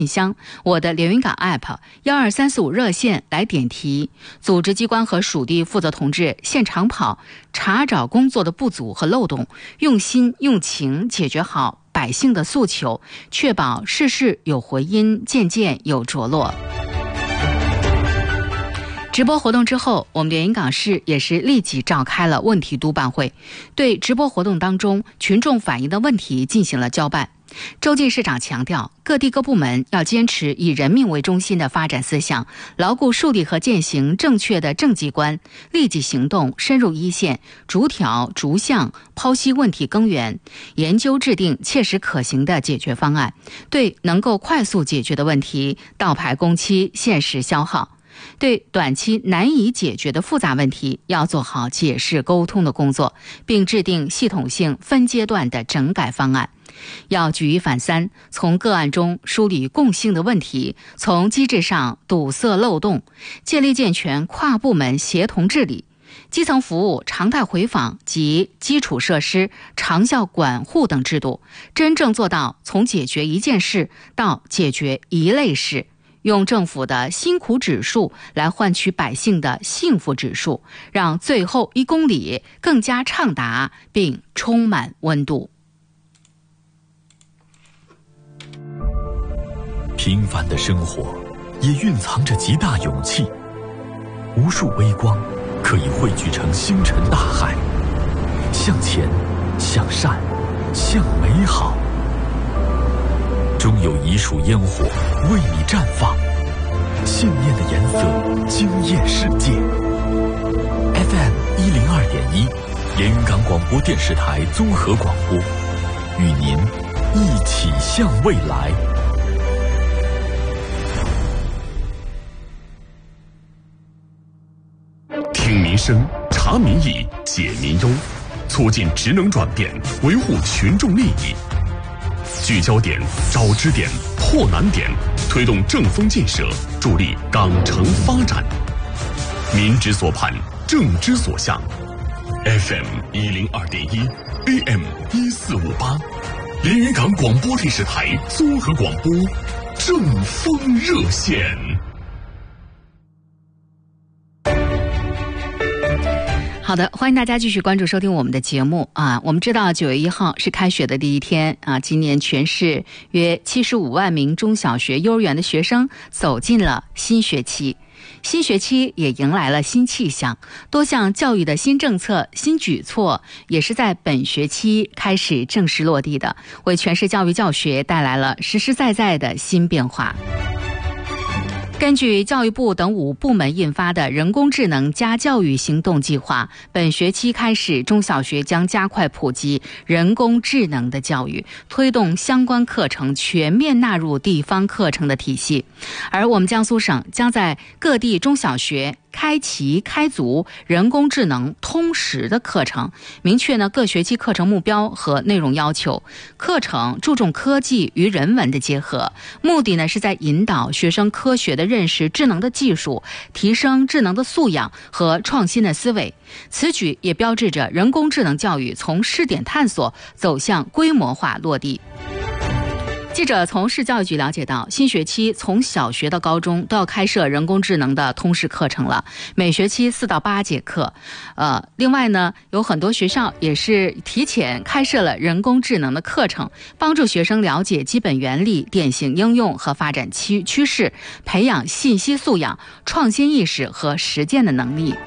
信箱、我的连云港 App、12345热线来点题。组织机关和属地负责同志现场跑，查找工作的不足和漏洞，用心用情解决好百姓的诉求，确保事事有回音，件件有着落。直播活动之后，我们连云港市也是立即召开了问题督办会，对直播活动当中群众反映的问题进行了交办。周进市长强调，各地各部门要坚持以人民为中心的发展思想，牢固树立和践行正确的政绩观，立即行动，深入一线，逐条逐项剖析问题根源，研究制定切实可行的解决方案，对能够快速解决的问题倒排工期，限时消耗。对短期难以解决的复杂问题，要做好解释沟通的工作，并制定系统性分阶段的整改方案。要举一反三，从个案中梳理共性的问题，从机制上堵塞漏洞，建立健全跨部门协同治理。基层服务常态回访及基础设施长效管护等制度，真正做到从解决一件事到解决一类事，用政府的辛苦指数来换取百姓的幸福指数，让最后1公里更加畅达并充满温度。 平凡的生活也蕴藏着极大勇气，无数微光可以汇聚成星辰大海，向前，向善，向美好。终有一束烟火为你绽放，信念的颜色惊艳世界。FM 102.1，连云港广播电视台综合广播，与您一起向未来。 听民生，查民意，解民忧，促进职能转变，维护群众利益。聚焦点，找支点，破难点，推动正风建设，助力港城发展。民之所盼，政之所向。FM 102.1 AM 1458，连云港广播电视台综合广播，正风热线。 好的，欢迎大家继续关注收听我们的节目啊。我们知道9月1号是开学的第一天啊，今年全市约75万名中小学、幼儿园的学生走进了新学期。新学期也迎来了新气象，多项教育的新政策、新举措也是在本学期开始正式落地的，为全市教育教学带来了实实在在的新变化。根据教育部等5部门印发的人工智能加教育行动计划，本学期开始，中小学将加快普及人工智能的教育，推动相关课程全面纳入地方课程的体系。而我们江苏省将在各地中小学开足人工智能通识的课程，明确各学期课程目标和内容要求。课程注重科技与人文的结合，目的是在引导学生科学的认识智能的技术，提升智能的素养和创新的思维。此举也标志着人工智能教育从试点探索走向规模化落地。记者从市教育局了解到，新学期从小学到高中都要开设人工智能的通识课程了，每学期4到8节课。另外有很多学校也是提前开设了人工智能的课程，帮助学生了解基本原理、典型应用和发展趋势，培养信息素养、创新意识和实践的能力。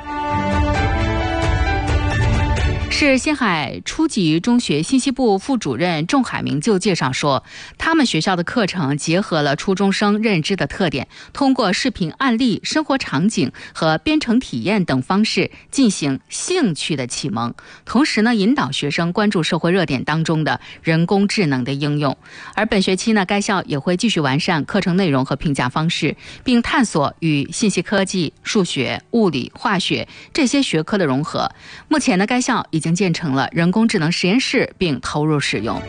市新海初级中学信息部副主任仲海明就介绍说，他们学校的课程结合了初中生认知的特点，通过视频案例、生活场景和编程体验等方式进行兴趣的启蒙，同时引导学生关注社会热点当中的人工智能的应用。而本学期该校也会继续完善课程内容和评价方式，并探索与信息科技、数学、物理、化学这些学科的融合。目前该校已经建成了人工智能实验室，并投入使用。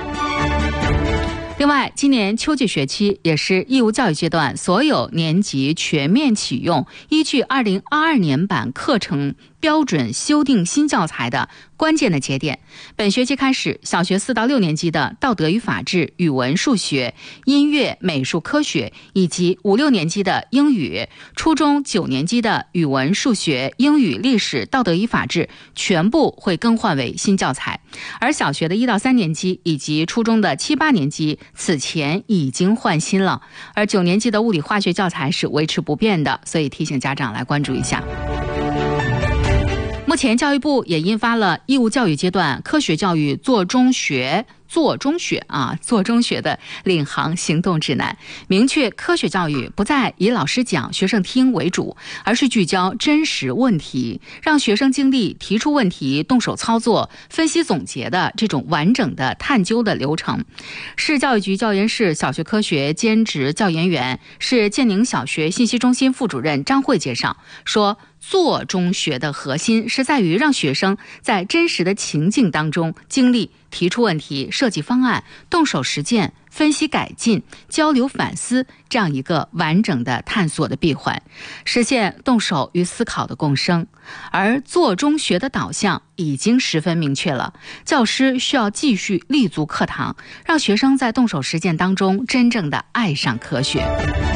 另外，今年秋季学期也是义务教育阶段所有年级全面启用依据2022年版课程标准修订新教材的关键的节点。本学期开始，小学4到6年级的道德与法治、语文、数学、音乐、美术、科学以及5、6年级的英语，初中9年级的语文、数学、英语、历史、道德与法治全部会更换为新教材。而小学的1到3年级以及初中的7、8年级此前已经换新了，而9年级的物理化学教材是维持不变的，所以提醒家长来关注一下。目前教育部也印发了义务教育阶段科学教育做中学的领航行动指南，明确科学教育不再以老师讲学生听为主，而是聚焦真实问题，让学生经历提出问题、动手操作、分析总结的这种完整的探究的流程。市教育局教研室小学科学兼职教研员、市建宁小学信息中心副主任张慧介绍说，做中学的核心是在于让学生在真实的情境当中经历提出问题、设计方案、动手实践、分析改进、交流反思这样一个完整的探索的闭环，实现动手与思考的共生。而做中学的导向已经十分明确了，教师需要继续立足课堂，让学生在动手实践当中真正的爱上科学。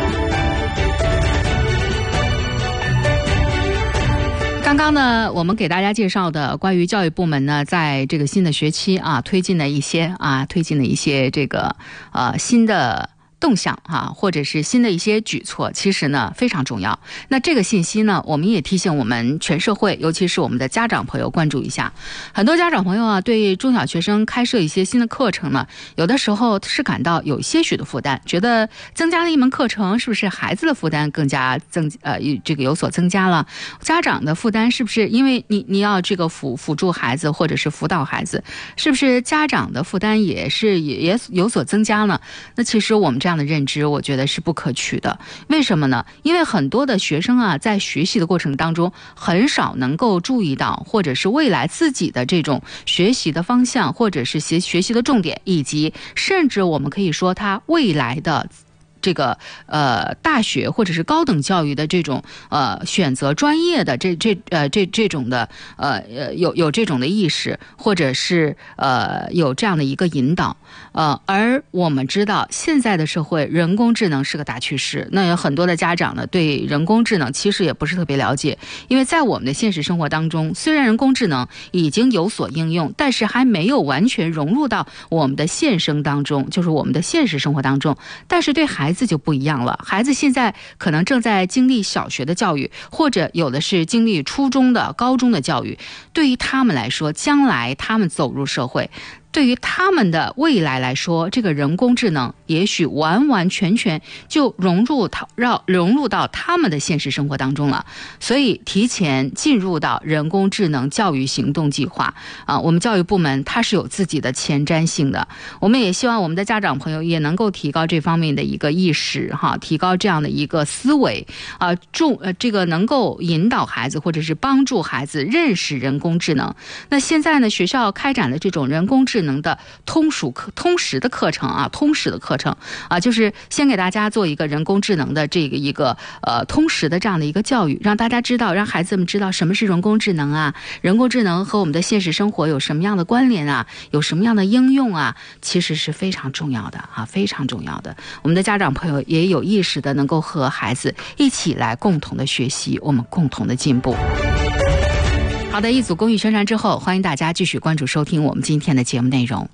刚刚呢，我们给大家介绍的关于教育部门呢，在这个新的学期推进了一些这个新的动向或者是新的一些举措，其实呢非常重要。那这个信息呢，我们也提醒我们全社会，尤其是我们的家长朋友关注一下。很多家长朋友对中小学生开设一些新的课程呢，有的时候是感到有些许的负担，觉得增加了一门课程，是不是孩子的负担更加有所增加了？家长的负担是不是因为你要这个辅助孩子或者是辅导孩子，是不是家长的负担也有所增加呢？那其实我们这样的认知，我觉得是不可取的。为什么呢？因为很多的学生在学习的过程当中，很少能够注意到，或者是未来自己的这种学习的方向，或者是学习的重点，以及甚至我们可以说他未来的这个大学或者是高等教育的这种选择专业的这种的有这种的意识，或者是有这样的一个引导。而我们知道现在的社会人工智能是个大趋势，那有很多的家长呢对人工智能其实也不是特别了解，因为在我们的现实生活当中，虽然人工智能已经有所应用，但是还没有完全融入到我们的现生当中，就是我们的现实生活当中。但是对孩子就不一样了，孩子现在可能正在经历小学的教育，或者有的是经历初中的、高中的教育。对于他们来说，将来他们走入社会，对于他们的未来来说，这个人工智能也许完完全全就融入到他们的现实生活当中了。所以提前进入到人工智能教育行动计划我们教育部门它是有自己的前瞻性的。我们也希望我们的家长朋友也能够提高这方面的一个意识提高这样的一个思维这个能够引导孩子或者是帮助孩子认识人工智能。那现在呢，学校开展了这种人工智能的通识的课程就是先给大家做一个人工智能的这个一个通识的这样的一个教育，让大家知道，让孩子们知道什么是人工智能人工智能和我们的现实生活有什么样的关联有什么样的应用其实是非常重要的非常重要的。我们的家长朋友也有意识的能够和孩子一起来共同的学习，我们共同的进步。好的，一组公益宣传之后，欢迎大家继续关注收听我们今天的节目内容。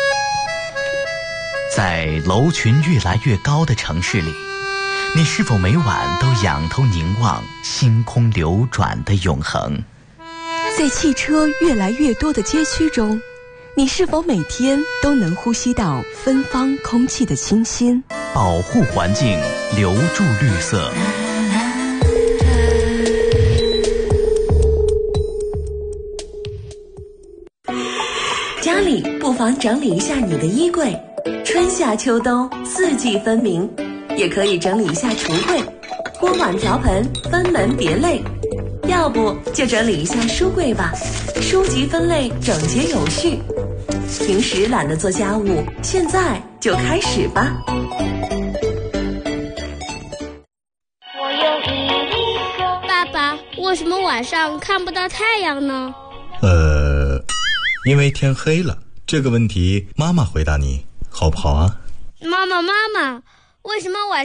在楼群越来越高的城市里，你是否每晚都仰头凝望星空流转的永恒？ 在汽车越来越多的街区中，你是否每天都能呼吸到芬芳空气的清新？ 保护环境，留住绿色。 家里不妨整理一下你的衣柜，春夏秋冬四季分明，也可以整理一下橱柜，锅碗瓢盆分门别类。要不就整理一下书柜吧，书籍分类整洁有序。平时懒得做家务，现在就开始吧。 爸爸，我为什么晚上看不到太阳呢？ 因为天黑了。这个问题妈妈回答你好不好啊？ 妈妈，为什么晚